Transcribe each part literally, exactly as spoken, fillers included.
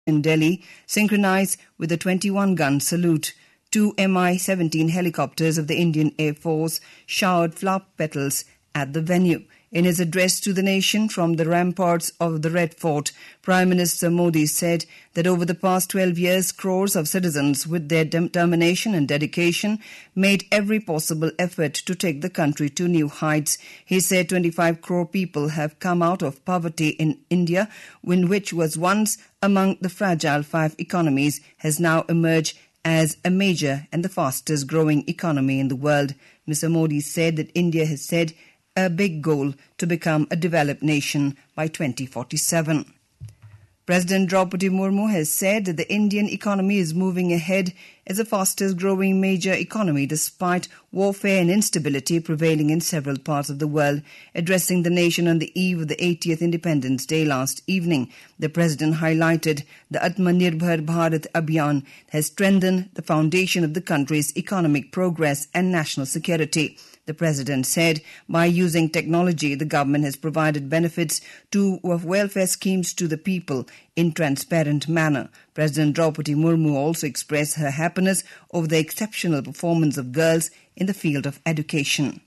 in Delhi synchronized with a twenty-one gun salute. Two M I seventeen helicopters of the Indian Air Force showered flower petals at the venue. In his address to the nation from the ramparts of the Red Fort, Prime Minister Modi said that over the past twelve years, crores of citizens, with their determination and dedication, made every possible effort to take the country to new heights. He said twenty-five crore people have come out of poverty in India, which was once among the fragile five economies, has now emerged as a major and the fastest growing economy in the world. Mister Modi said that India has set a big goal to become a developed nation by twenty forty-seven. President Draupadi Murmu has said that the Indian economy is moving ahead as the fastest growing major economy despite warfare and instability prevailing in several parts of the world. Addressing the nation on the eve of the eightieth Independence Day last evening, the president highlighted the Atmanirbhar Bharat Abhiyan has strengthened the foundation of the country's economic progress and national security. The president said by using technology, the government has provided benefits to of welfare schemes to the people in transparent manner. President Draupadi Murmu also expressed her happiness over the exceptional performance of girls in the field of education.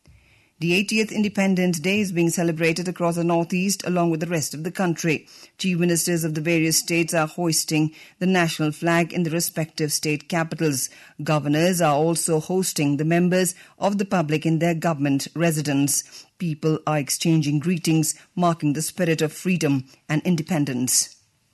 The eightieth Independence Day is being celebrated across the Northeast along with the rest of the country. Chief ministers of the various states are hoisting the national flag in the respective state capitals. Governors are also hosting the members of the public in their government residence. People are exchanging greetings, marking the spirit of freedom and independence.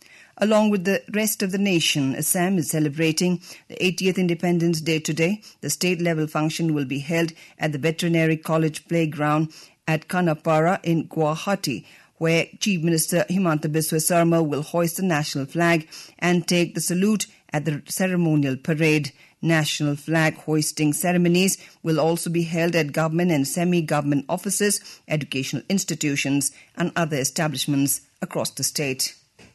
Along with the rest of the nation, Assam is celebrating the eightieth Independence Day today. The state-level function will be held at the Veterinary College Playground at Kanapara in Guwahati, where Chief Minister Himanta Biswa Sarma will hoist the national flag and take the salute at the ceremonial parade. National flag hoisting ceremonies will also be held at government and semi-government offices, educational institutions and other establishments across the state.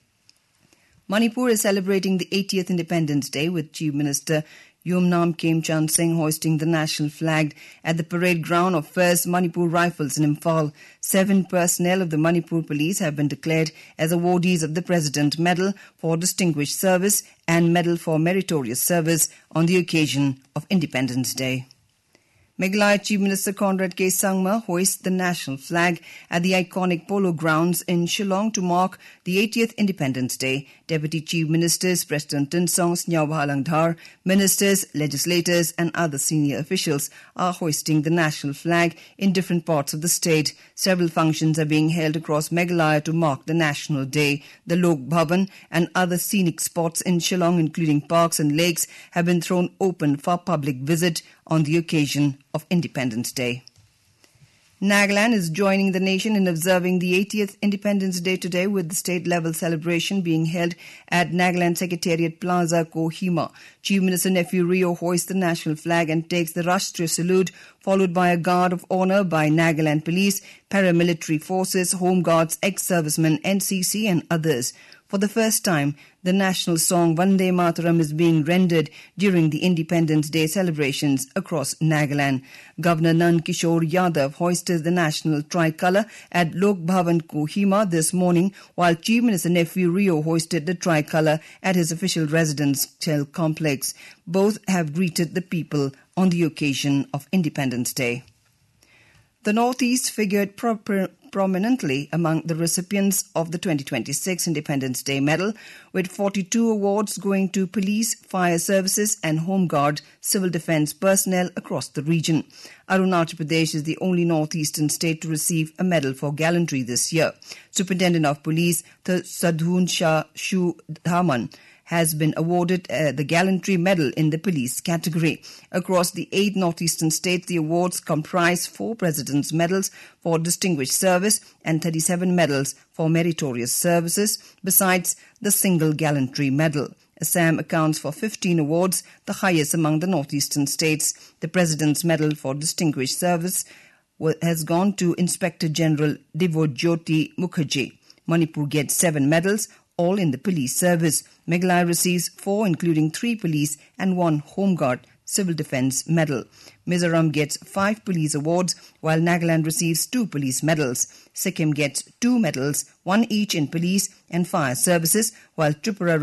Manipur is celebrating the eightieth Independence Day with Chief Minister Yumnam Khemchand Singh hoisting the national flag at the parade ground of First Manipur Rifles in Imphal. Seven personnel of the Manipur Police have been declared as awardees of the President Medal for Distinguished Service and Medal for Meritorious Service on the occasion of Independence Day. Meghalaya Chief Minister Conrad K. Sangma hoists the national flag at the iconic polo grounds in Shillong to mark the eightieth Independence Day. Deputy Chief Ministers Preston Tinsong, Snyao Bhalangdhar, ministers, legislators and other senior officials are hoisting the national flag in different parts of the state. Several functions are being held across Meghalaya to mark the National Day. The Lok Bhavan and other scenic spots in Shillong, including parks and lakes, have been thrown open for public visit on the occasion of Independence Day. Nagaland is joining the nation in observing the eightieth Independence Day today, with the state-level celebration being held at Nagaland Secretariat Plaza, Kohima. Chief Minister Nephew Rio hoists the national flag and takes the Rashtriya salute, followed by a guard of honour by Nagaland Police, paramilitary forces, Home Guards, ex-servicemen, N C C and others. For the first time, the national song Vande Mataram is being rendered during the Independence Day celebrations across Nagaland. Governor Nand Kishore Yadav hoisted the national tricolour at Lok Bhavan Kohima this morning, while Chief Minister Nephew Rio hoisted the tricolour at his official residential complex. Both have greeted the people on the occasion of Independence Day. The Northeast figured proper prominently among the recipients of the twenty twenty-six Independence Day Medal, with forty-two awards going to police, fire services and Home Guard civil defence personnel across the region. Arunachal Pradesh is the only northeastern state to receive a medal for gallantry this year. Superintendent of Police Sadhun Shah Shu Dhaman has been awarded uh, the Gallantry Medal in the police category. Across the eight northeastern states, the awards comprise four President's Medals for Distinguished Service and thirty-seven medals for Meritorious Services, besides the single Gallantry Medal. Assam accounts for fifteen awards, the highest among the northeastern states. The President's Medal for Distinguished Service has gone to Inspector General Divojyoti Mukherjee. Manipur gets seven medals, all in the police service. Meghalaya receives four, including three police and one Home Guard Civil Defence Medal. Mizoram gets five police awards, while Nagaland receives two police medals. Sikkim gets two medals, one each in police and fire services, while Tripura